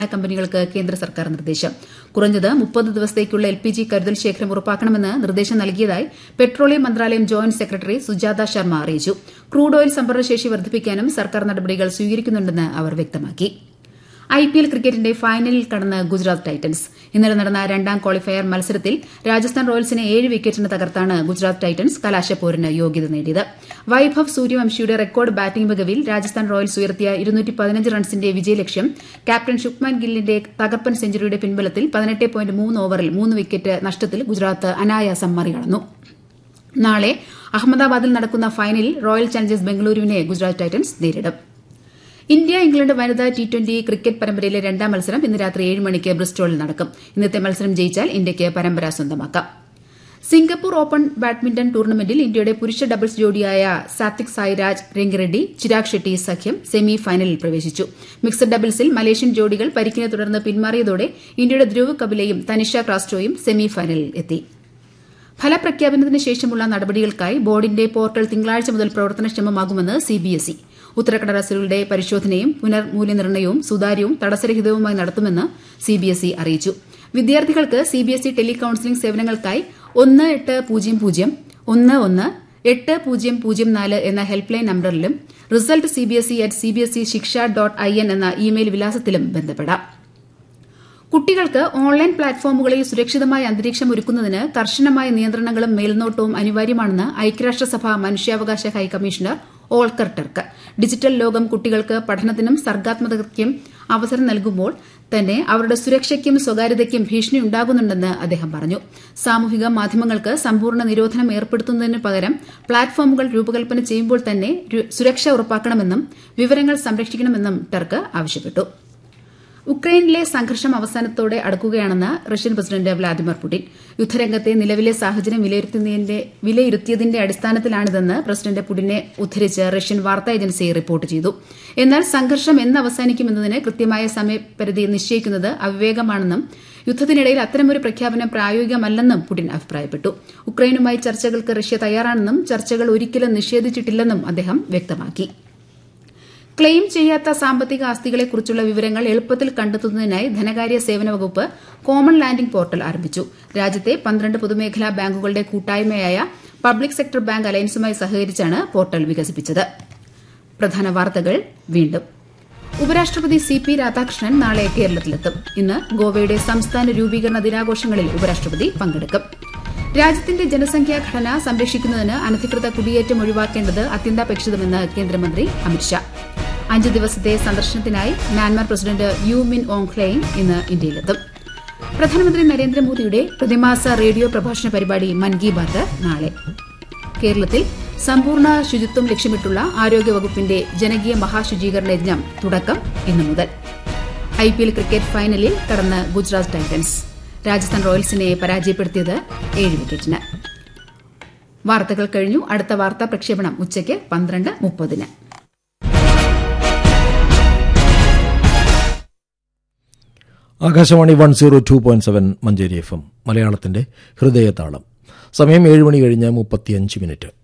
കമ്പനികൾക്ക് കേന്ദ്ര സർക്കാർ നിർദ്ദേശം. കുറഞ്ഞത് 30 ദിവസത്തേക്കുള്ള LPG കരുതൽ ശേഖരം ഉറപ്പാക്കണമെന്ന് നിർദ്ദേശം നൽകിയതായി പെട്രോളിയം മന്ത്രാലയം ജോയിന്റ് സെക്രട്ടറി സുജാത ശർമ്മ അറിയിച്ചു. ക്രൂഡ് ഓയിൽ സംഭരണശേഷി വർദ്ധിപ്പിക്കാനും സർക്കാർ നടപടികൾ സ്വീകരിക്കുന്നുണ്ടെന്ന് അവർ വ്യക്തമാക്കി. IPL ക്രിക്കറ്റിന്റെ ഫൈനലിൽ കടന്ന് ഗുജറാത്ത് ടൈറ്റൻസ്. ഇന്നലെ നടന്ന രണ്ടാം ക്വാളിഫയർ മത്സരത്തിൽ രാജസ്ഥാൻ റോയൽസിനെ 7 വിക്കറ്റിന് തകർത്താണ് ഗുജറാത്ത് ടൈറ്റൻസ് കലാശപ്പോരിന് യോഗ്യത നേടിയത്. Vaibhav സൂര്യവംശിയുടെ record batting മികവിൽ Rajasthan Royals ഉയർത്തിയ 215 റൺസിന്റെ വിജയലക്ഷ്യം ക്യാപ്റ്റൻ ശുഭ്മാൻ ഗില്ലിന്റെ തകർപ്പൻ സെഞ്ചുറിയുടെ പിൻബലത്തിൽ 18.3 ഓവറിൽ 3 വിക്കറ്റ് നഷ്ടത്തിൽ ഗുജറാത്ത് അനായാസം മറികടന്നു. നാളെ അഹമ്മദാബാദിൽ നടക്കുന്ന ഫൈനലിൽ റോയൽ ചലഞ്ചേഴ്സ് ബംഗളൂരുവിനെ ഗുജറാത്ത് ടൈറ്റൻസ് നേരിടും. ഇന്ത്യ ഇംഗ്ലണ്ട് വനിതാ T20 ക്രിക്കറ്റ് പരമ്പരയിലെ രണ്ടാം മത്സരം ഇന്ന് രാത്രി 7 മണിക്ക് ബ്രിസ്റ്റോളിൽ നടക്കും. ഇന്നത്തെ മത്സരം ജയിച്ചാൽ ഇന്ത്യയ്ക്ക് പരമ്പര സ്വന്തമാക്കാം. സിംഗപ്പൂർ ഓപ്പൺ ബാഡ്മിന്റൺ ടൂർണമെന്റിൽ ഇന്ത്യയുടെ പുരുഷ ഡബിൾസ് ജോഡിയായ സാത്വിക് സായിരാജ് രംഗിറെഡ്ഡി ചിരാഗ് ഷെട്ടി സഖ്യം സെമി ഫൈനലിൽ പ്രവേശിച്ചു. മിക്സഡ് ഡബിൾസിൽ മലേഷ്യൻ ജോഡികൾ പരിക്കിനെ തുടർന്ന് പിന്മാറിയതോടെ ഇന്ത്യയുടെ ധ്രുവ് കപിലയും തനിഷ ക്രാസ്റ്റോയും സെമി ഫൈനലിൽ എത്തി. ഫലപ്രഖ്യാപനത്തിന് ശേഷമുള്ള നടപടികൾക്കായി ബോർഡിന്റെ പോർട്ടൽ തിങ്കളാഴ്ച മുതൽ പ്രവർത്തനക്ഷമമാകുമെന്ന് CBSE. ഉത്തരക്കടലാസുകളുടെ പരിശോധനയും പുനർമൂല്യനിർണ്ണയവും സുതാര്യവും തടസ്സരഹിതവുമായി നടത്തുമെന്ന് CBSE അറിയിച്ചു. വിദ്യാർത്ഥികൾക്ക് CBSE ടെലി കൌൺസിലിംഗ് സേവനങ്ങൾക്കായി 1800118004 എന്ന ഹെൽപ്പ് ലൈൻ നമ്പറിലും റിസൾട്ട് cbse@cbseshiksha.in എന്ന ഇമെയിൽ വിലാസത്തിലും ബന്ധപ്പെടാം. കുട്ടികൾക്ക് ഓൺലൈൻ പ്ലാറ്റ്ഫോമുകളിൽ സുരക്ഷിതമായ അന്തരീക്ഷം ഒരുക്കുന്നതിന് കർശനമായ നിയന്ത്രണങ്ങളും മേൽനോട്ടവും അനിവാര്യമാണെന്ന് ഐക്യരാഷ്ട്രസഭ മനുഷ്യാവകാശ ഹൈക്കമ്മീഷണർ ഓൾക്കർ ടർക്ക്. ഡിജിറ്റൽ ലോകം കുട്ടികൾക്ക് പഠനത്തിനും സർഗ്ഗാത്മകതയ്ക്കും അവസരം നൽകുമ്പോൾ തന്നെ അവരുടെ സുരക്ഷയ്ക്കും സ്വകാര്യതയ്ക്കും ഭീഷണിയുണ്ടാകുന്നുണ്ടെന്ന് അദ്ദേഹം പറഞ്ഞു. സാമൂഹിക മാധ്യമങ്ങൾക്ക് സമ്പൂർണ്ണ നിരോധനം ഏർപ്പെടുത്തുന്നതിന് പകരം പ്ലാറ്റ്ഫോമുകൾ രൂപകൽപ്പന ചെയ്യുമ്പോൾ തന്നെ സുരക്ഷ ഉറപ്പാക്കണമെന്നും വിവരങ്ങൾ സംരക്ഷിക്കണമെന്നും ടർക്ക് ആവശ്യപ്പെട്ടു. ഉക്രൈനിലെ സംഘർഷം അവസാനത്തോടെ അടുക്കുകയാണെന്ന് റഷ്യൻ പ്രസിഡന്റ് വ്ളാദിമിർ പുടിൻ. യുദ്ധരംഗത്തെ നിലവിലെ സാഹചര്യം വിലയിരുത്തിയതിന്റെ അടിസ്ഥാനത്തിലാണിതെന്ന് പ്രസിഡന്റ് പുടിനെ ഉദ്ധരിച്ച് റഷ്യൻ വാർത്താ ഏജൻസി റിപ്പോർട്ട് ചെയ്തു. എന്നാൽ സംഘർഷം എന്ന് അവസാനിക്കുമെന്നതിന് കൃത്യമായ സമയപരിധി നിശ്ചയിക്കുന്നത് അവിവേകമാണെന്നും യുദ്ധത്തിനിടയിൽ അത്തരമൊരു പ്രഖ്യാപനം പ്രായോഗികമല്ലെന്നും പുടിൻ അഭിപ്രായപ്പെട്ടു. ഉക്രൈനുമായി ചർച്ചകൾക്ക് റഷ്യ തയ്യാറാണെന്നും ചർച്ചകൾ ഒരിക്കലും നിഷേധിച്ചിട്ടില്ലെന്നും അദ്ദേഹം വ്യക്തമാക്കി. ക്ലെയിം ചെയ്യാത്ത സാമ്പത്തിക ആസ്തികളെക്കുറിച്ചുള്ള വിവരങ്ങൾ എളുപ്പത്തിൽ കണ്ടെത്തുന്നതിനായി ധനകാര്യ സേവന വകുപ്പ് കോമൺ ലാൻഡിംഗ് പോർട്ടൽ ആരംഭിച്ചു. രാജ്യത്തെ 12 പൊതുമേഖലാ ബാങ്കുകളുടെ കൂട്ടായ്മയായ പബ്ലിക് സെക്ടർ ബാങ്ക് അലയൻസുമായി സഹകരിച്ചാണ് പോർട്ടൽ വികസിപ്പിച്ചത്. പ്രധാന വാർത്തകൾ വീണ്ടും. ഉപരാഷ്ട്രപതി CP രാധാകൃഷ്ണൻ നാളെ കേരളത്തിലെത്തും. ഇന്ന് ഗോവയുടെ സംസ്ഥാന രൂപീകരണ ദിനാഘോഷങ്ങളിൽ ഉപരാഷ്ട്രപതി പങ്കെടുക്കും. രാജ്യത്തിന്റെ ജനസംഖ്യാ ഘടന സംരക്ഷിക്കുന്നതിന് അനധികൃത കുടിയേറ്റം ഒഴിവാക്കേണ്ടത് അത്യന്താപേക്ഷിതമെന്ന് കേന്ദ്രമന്ത്രി അമിത്ഷാ. 5 ദിവസത്തെ സന്ദർശനത്തിനായി മ്യാൻമാർ പ്രസിഡന്റ് യു മിൻ ഓങ് ഹ്ലെയിങ് ഇന്ന് ഇന്ത്യയിലെത്തും. പ്രധാനമന്ത്രി നരേന്ദ്രമോദിയുടെ പ്രതിമാസ റേഡിയോ പ്രഭാഷണ പരിപാടി മൻ കി ബാത്ത് നാളെ. കേരളത്തിൽ സമ്പൂർണ്ണ ശുചിത്വം ലക്ഷ്യമിട്ടുള്ള ആരോഗ്യവകുപ്പിന്റെ ജനകീയ മഹാശുചീകരണ യജ്ഞം തുടക്കം ഇന്നു മുതൽ. IPL ക്രിക്കറ്റ് ഫൈനലിൽ കടന്ന് ഗുജറാത്ത് ടൈറ്റൻസ്. രാജസ്ഥാൻ റോയൽസിനെ പരാജയപ്പെടുത്തിയത് 7 വിക്കറ്റിന്. വാർത്തകൾ കഴിഞ്ഞു. അടുത്ത വാർത്താ പ്രക്ഷേപണം ഉച്ചയ്ക്ക് 12:30. ആകാശവാണി 102.7 മഞ്ചേരി FM മലയാളത്തിന്റെ ഹൃദയതാളം. സമയം 7 മണി കഴിഞ്ഞ് 35 മിനിറ്റ്.